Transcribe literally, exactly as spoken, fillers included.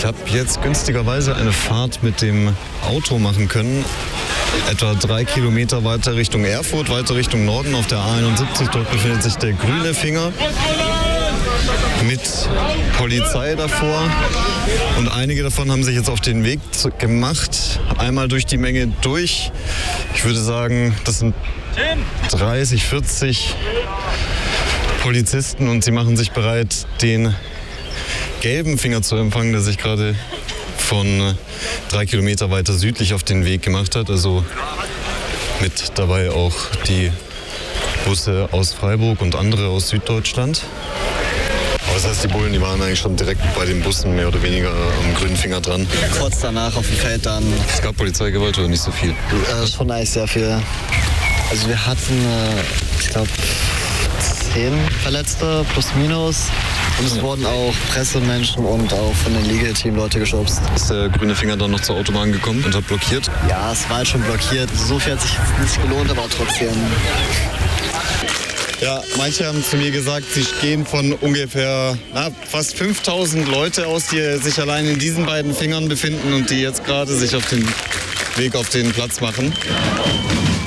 Ich habe jetzt günstigerweise eine Fahrt mit dem Auto machen können. Etwa drei Kilometer weiter Richtung Erfurt, weiter Richtung Norden auf der A einundsiebzig. Dort befindet sich der grüne Finger mit Polizei davor. Und einige davon haben sich jetzt auf den Weg gemacht. Einmal durch die Menge durch. Ich würde sagen, das sind dreißig, vierzig Polizisten und sie machen sich bereit, den gelben Finger zu empfangen, der sich gerade von drei Kilometer weiter südlich auf den Weg gemacht hat. Also mit dabei auch die Busse aus Freiburg und andere aus Süddeutschland. Aber das heißt, die Bullen, die waren eigentlich schon direkt bei den Bussen mehr oder weniger am grünen Finger dran. Kurz danach auf dem Feld dann. Es gab Polizeigewalt oder nicht so viel? Äh, schon eigentlich sehr viel. Also wir hatten, äh, ich glaube, zehn Verletzte plus minus. Und es wurden auch Pressemenschen und auch von den Legal-Team Leute geschubst. Ist der grüne Finger dann noch zur Autobahn gekommen und hat blockiert? Ja, es war halt schon blockiert. So viel hat sich nicht gelohnt, aber trotzdem. Ja, manche haben zu mir gesagt, sie gehen von ungefähr na, fast fünftausend Leute aus, die sich allein in diesen beiden Fingern befinden und die jetzt gerade sich auf den Weg auf den Platz machen.